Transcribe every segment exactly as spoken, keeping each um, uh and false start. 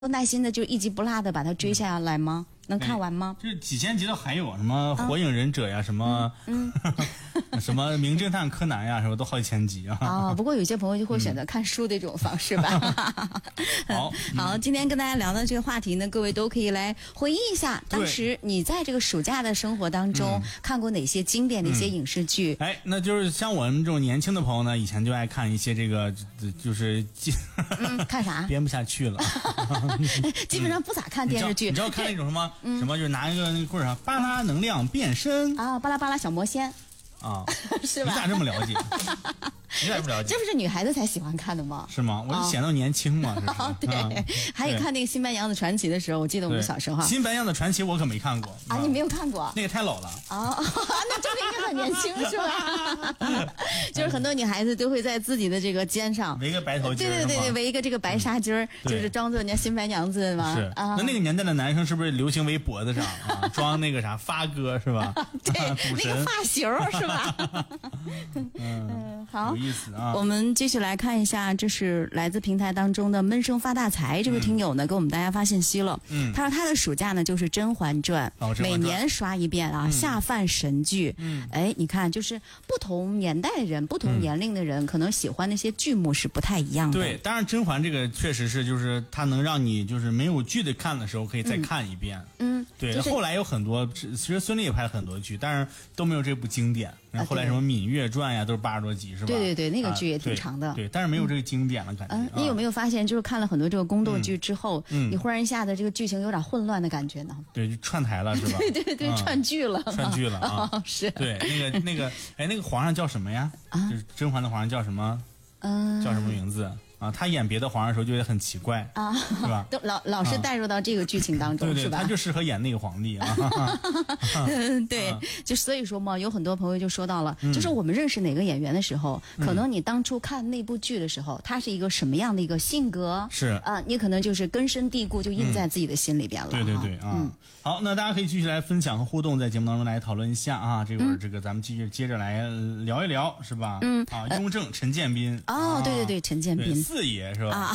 耐心的就一集不落的把它追下来吗？能看完吗？ 就是几千集的还有什么火影忍者呀，啊、什么嗯。嗯什么名侦探柯南呀，什么都好几千集啊！ 哦，不过有些朋友就会选择看书的这种方式吧。 嗯、好， 好，今天跟大家聊的这个话题呢，各位都可以来回忆一下，当时你在这个暑假的生活当中、嗯、看过哪些经典的一些影视剧？ 嗯、哎，那就是像我们这种年轻的朋友呢，以前就爱看一些这个，就是、 嗯、看啥？ 编不下去了， 基本上不咋看电视剧。 你知道看那种什么、嗯、什么，就是拿一个那个棍儿上巴拉能量变身啊，巴拉巴拉小魔仙。 啊， 是吧？ 你咋这么了解？你咋这么了解？ 这不是女孩子才喜欢看的吗？ 是吗？我就显得年轻嘛。 哦、对、嗯，还有看那个《新白娘子传奇》的时候，我记得我们小时候。 新白娘子传奇我可没看过啊，你没有看过？ 那个太老了。 哦，那这个应该很年轻是吧？就是很多女孩子都会在自己的这个肩上围个白头巾， 对对对对，围一个这个白纱巾儿、嗯，就是装作人家新白娘子嘛。 是啊， 那那个年代的男生是不是流行围脖子上啊，装那个啥发哥是吧？ 对，那个发型是吧？ 嗯， 好， 有意思啊。 我们继续来看一下，这是来自平台当中的闷声发大财这位听友呢，给我们大家发信息了。嗯，他说他的暑假呢就是《甄嬛传》， 哦， 每年刷一遍啊，嗯、下饭神剧。 嗯， 哎，你看，就是不同年代的人、不同年龄的人，嗯、可能喜欢那些剧目是不太一样的。 对，当然《甄嬛》这个确实是，就是它能让你就是没有剧的看的时候可以再看一遍。 嗯， 对。 就是、 后来有很多，其实孙俪也拍了很多剧，但是都没有这部经典。然后后来什么《芈月传》呀，都是八十多集，是吧？ 对对对，那个剧也挺长的。 啊、对, 对，但是没有这个经典的感觉。 嗯，你有没有发现，就是看了很多这个宫斗剧之后， 嗯， 你忽然一下子这个剧情有点混乱的感觉呢？ 对，就串台了是吧？ 对对对，嗯、串剧了， 串剧了啊！ 哦、是。 对，那个那个，哎，那个皇上叫什么呀？ 啊， 就是甄嬛的皇上叫什么？ 嗯， 叫什么名字？啊，他演别的皇上的时候就会很奇怪啊， 是吧？ 都老老是带入到这个剧情当中， 啊、对对是吧？ 他就适合演那个皇帝啊。 对，啊、就所以说嘛，有很多朋友就说到了， 嗯、 就是我们认识哪个演员的时候，嗯、可能你当初看那部剧的时候，他是一个什么样的一个性格， 是啊，你可能就是根深蒂固，就印在自己的心里边了。 嗯、对对对啊，嗯，好，那大家可以继续来分享和互动，在节目当中来讨论一下啊，这会儿、嗯、这个咱们继续接着来聊一聊，是吧？ 嗯啊，雍正陈建斌哦， 啊、 对对对，陈建斌四爷是吧？ 啊。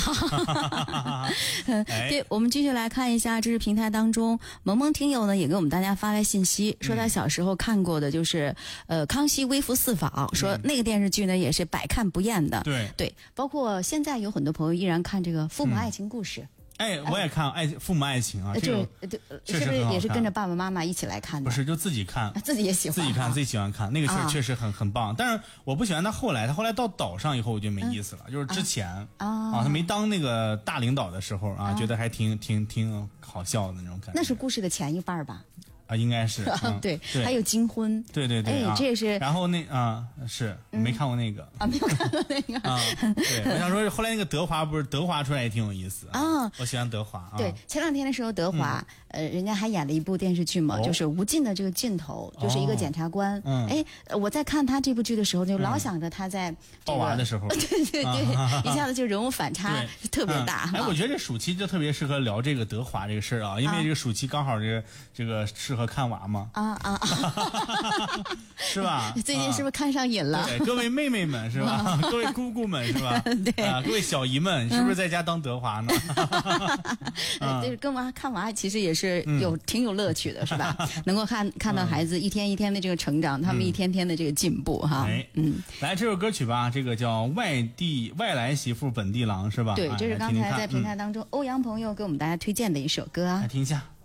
对，我们继续来看一下，这是平台当中萌萌听友呢也给我们大家发来信息，说他小时候看过的就是呃《康熙微服私访》，说那个电视剧呢也是百看不厌的。 对对，包括现在有很多朋友依然看这个《父母爱情故事》。 嗯哎，我也看爱父母爱情啊，这个对，是不是也是跟着爸爸妈妈一起来看的？ 不是，就自己看， 自己也喜欢， 自己看，自己喜欢看，那个确实、啊、确实很很棒。但是我不喜欢他后来，他后来到岛上以后我就没意思了，嗯、就是之前啊, 啊，他没当那个大领导的时候啊，啊觉得还挺挺挺好笑的那种感觉。 那是故事的前一半吧？ 啊，应该是、 嗯、对, 对，还有金婚， 对对对， 哎，这也是。 然后那啊是、嗯、没看过那个啊，没有看过那个啊。对，我想说后来那个德华不是德华出来也挺有意思啊， 我喜欢德华。啊、 对，前两天的时候德华、嗯、呃，人家还演了一部电视剧嘛，哦、就是无尽的这个尽头，就是一个检察官。 嗯， 哎，我在看他这部剧的时候，就老想着他在抱、这个、娃的时候， 对对对，啊、一下子就人物反差特别大、 嗯。哎，我觉得这暑期就特别适合聊这个德华这个事儿啊，因为这个暑期刚好这个这个适合看娃嘛。 啊啊啊！ 是吧？ 最近是不是看上瘾了？ 对，各位妹妹们是吧？各位姑姑们是吧？ 对啊，各位小姨们，是不是在家当德华呢？ 嗯、就是跟娃看娃，其实也是有、嗯、挺有乐趣的，是吧？能够看看到孩子一天一天的这个成长，嗯、他们一天天的这个进步哈。 哎，嗯，来这首歌曲吧，这个叫《外地外来媳妇本地郎》是吧？ 对，这是刚才在平台当中、 嗯、 欧阳朋友给我们大家推荐的一首歌啊， 来听一下。